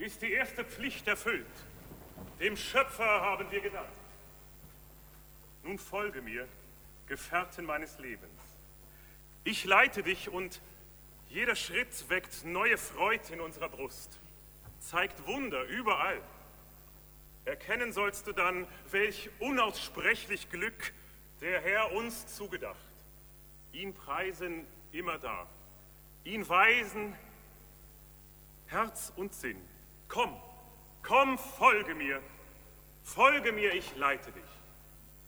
ist die erste Pflicht erfüllt. Dem Schöpfer haben wir gedankt. Nun folge mir, Gefährten meines Lebens. Ich leite dich und jeder Schritt weckt neue Freude in unserer Brust, zeigt Wunder überall. Erkennen sollst du dann, welch unaussprechlich Glück der Herr uns zugedacht. Ihn preisen immer da, ihn weisen Herz und Sinn. Komm, komm, folge mir, ich leite dich.